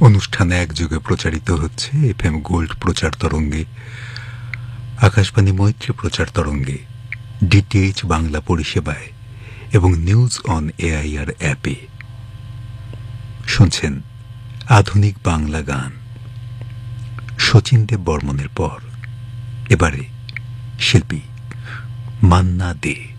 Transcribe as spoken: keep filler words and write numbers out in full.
অনুষ্ঠান একযোগে প্রচারিত হচ্ছে এফএম গোল্ড প্রচার তরঙ্গে, আকাশবাণী মৈত্রী প্রচার তরঙ্গে, ডিটিএইচ বাংলা পরিষেবায় এবং নিউজ অন এআইআর অ্যাপে। শুনছেন আধুনিক বাংলা গান। শচীন দেব বর্মনের পর এবারে শিল্পী মান্না দে।